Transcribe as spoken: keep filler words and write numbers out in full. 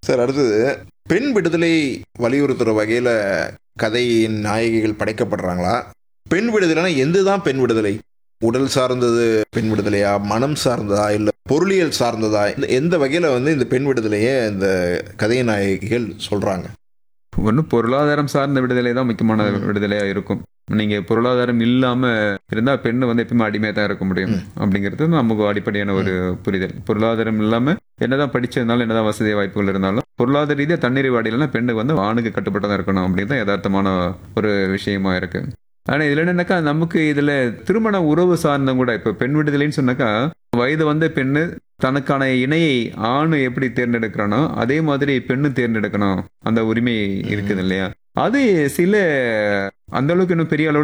Sir, அடுத்தது பெண் விடுதலை வலியுறுத்துற வகையில கதையின் நாயகிகள் படைக்கப்படுறாங்களா? பெண் விடுதலைனா எதுதான் பெண் விடுதலை? உடல் சார்ந்தது பெண் விடுதலையா? மனம் சார்ந்ததா? இல்ல பொருளியல் சார்ந்ததா? இந்த எந்த வகையில வந்து இந்த பெண் விடுதலைய இந்த கதை நாயகிகள் சொல்றாங்க? ஒண்ணு பொருளாதாரம் சார்ந்த விடுதலை தான் முக்கியமான ம். விடுதலையா இருக்கும். நீங்க பொருளாதாரம் இல்லாம இருந்தா பெண்ணு வந்து எப்பவுமே அடிமையா தான் இருக்க முடியும். ம். அப்படிங்கிறது நமக்கு அடிப்படையான ஒரு புரிதல். பொருளாதாரம் இல்லாம என்னதான் படிச்சதுனாலும், என்னதான் வசதி வாய்ப்புகள் இருந்தாலும், பொருளாதார ரீதியா தன்னிறைவு அடையலைன்னா பெண்ணு வந்து ஆணுக்கு கட்டுப்பட்டு தான் இருக்கணும் அப்படிங்கிறது யதார்த்தமான ஒரு விஷயமா இருக்கு. ஆனா இதுல என்னன்னாக்கா, நமக்கு இதுல திருமண உறவு சார்ந்த கூட இப்ப பெண் விடுதலைன்னு சொன்னாக்கா, வயது வந்த பெண்ணு தனக்கான இணையை ஆணு எப்படி தேர்ந்தெடுக்கிறானோ அதே மாதிரி பெண்ணு தேர்ந்தெடுக்கணும் அந்த உரிமை இருக்குது இல்லையா? அது சில அந்த அளவுக்கு இன்னும் பெரிய அளவுல